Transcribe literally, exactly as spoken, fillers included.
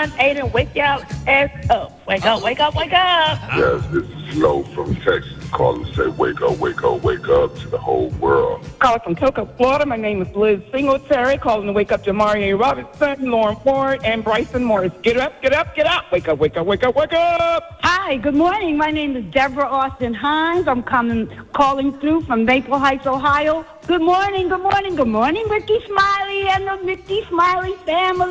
John, Aiden, wake y'all ass up. Wake up, wake up, wake up. Yes, this is Flo from Texas. Calling to say, wake up, wake up, wake up to the whole world. Calling from Toca, Florida. My name is Liz Singletary. Calling to wake up Jamaria Robinson, Lauren Ford, and Bryson Morris. Get up, get up, get up. Wake up, wake up, wake up, wake up. Hi, good morning. My name is Deborah Austin Hines. I'm coming, calling through from Maple Heights, Ohio. Good morning, good morning, good morning, Ricky Smiley and the Ricky Smiley family.